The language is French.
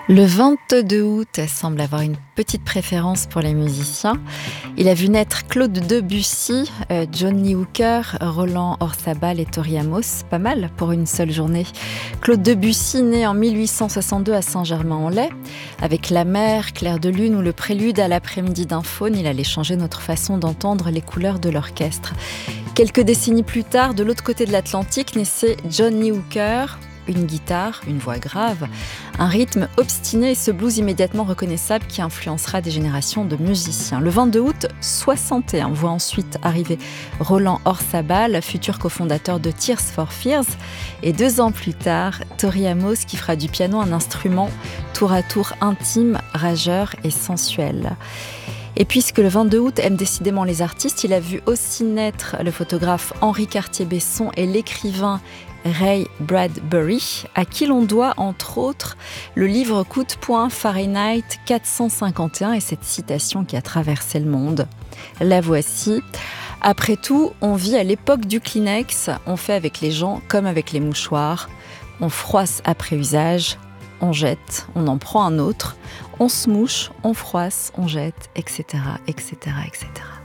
Le 22 août semble avoir une petite préférence pour les musiciens. Il a vu naître Claude Debussy, John Lee Hooker, Roland Orzabal et Tori Amos. Pas mal pour une seule journée. Claude Debussy, né en 1862 à Saint-Germain-en-Laye, avec La Mer, Clair de Lune ou le prélude à l'après-midi d'un faune, il allait changer notre façon d'entendre les couleurs de l'orchestre. Quelques décennies plus tard, de l'autre côté de l'Atlantique, naissait John Lee Hooker. Une guitare, une voix grave, un rythme obstiné et ce blues immédiatement reconnaissable qui influencera des générations de musiciens. Le 22 août 61 voit ensuite arriver Roland Orzabal, futur cofondateur de Tears for Fears, et 2 ans plus tard, Tori Amos qui fera du piano un instrument tour à tour intime, rageur et sensuel. Et puisque le 22 août aime décidément les artistes, il a vu aussi naître le photographe Henri Cartier-Bresson et l'écrivain Ray Bradbury, à qui l'on doit, entre autres, le livre Coup de poing Fahrenheit 451 et cette citation qui a traversé le monde. La voici. Après tout, on vit à l'époque du Kleenex, on fait avec les gens comme avec les mouchoirs, on froisse après usage, on jette, on en prend un autre, on se mouche, on froisse, on jette, etc., etc., etc.